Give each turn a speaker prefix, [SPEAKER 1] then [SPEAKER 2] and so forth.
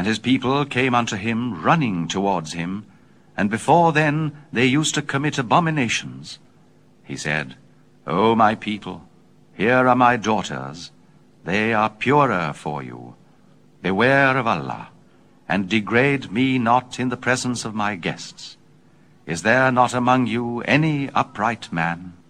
[SPEAKER 1] And his people came unto him, running towards him, and before then they used to commit abominations. He said, O my people, here are my daughters, they are purer for you. Beware of Allah, and degrade me not in the presence of my guests. Is there not among you any upright man?